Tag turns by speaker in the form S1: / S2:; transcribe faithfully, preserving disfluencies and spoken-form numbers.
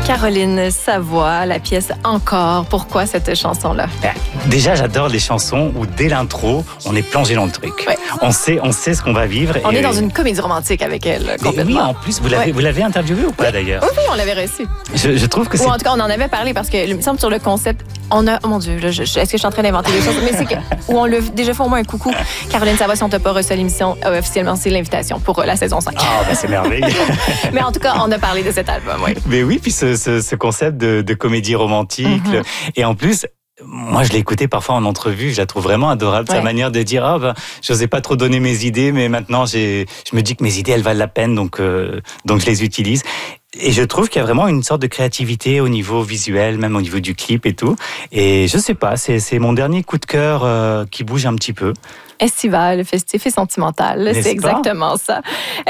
S1: Caroline Savoie, la pièce Encore. Pourquoi cette chanson-là?
S2: Déjà, j'adore les chansons où dès l'intro, on est plongé dans le truc.
S1: Ouais.
S2: On sait, on sait ce qu'on va vivre.
S1: On
S2: et
S1: est dans une comédie romantique avec elle,
S2: Mais
S1: complètement.
S2: oui, en plus, vous l'avez,
S1: Ouais.
S2: vous l'avez interviewé ou pas
S1: oui.
S2: d'ailleurs?
S1: Oui, oui, on l'avait reçu.
S2: Je, je trouve que
S1: Ou
S2: c'est...
S1: en tout cas, on en avait parlé parce que, il me semble, sur le concept, on a, oh mon Dieu, là, je, je, est-ce que je suis en train d'inventer des choses? Mais c'est que, où on l'a déjà fait au moins un coucou. Caroline Savoie, si on t'a pas reçu à l'émission, euh, officiellement, c'est l'invitation pour euh, la saison cinq.
S2: Ah, ben c'est merveilleux.
S1: Mais en tout cas, on a parlé de cet album, oui.
S2: Mais oui, puis ce, ce, ce concept de, de comédie romantique.
S1: Mm-hmm.
S2: le- et en plus, moi, je l'ai écouté parfois en entrevue. Je la trouve vraiment adorable.
S1: Ouais.
S2: Sa manière de dire, ah ben, j'osais pas trop donner mes idées, mais maintenant, j'ai, je me dis que mes idées, elles valent la peine, donc, euh, donc je les utilise. Et je trouve qu'il y a vraiment une sorte de créativité au niveau visuel, même au niveau du clip et tout. Et je sais pas, c'est, c'est mon dernier coup de cœur euh, qui bouge un petit peu.
S1: Estival, festif et sentimental,
S2: N'est-ce
S1: c'est
S2: pas?
S1: exactement ça.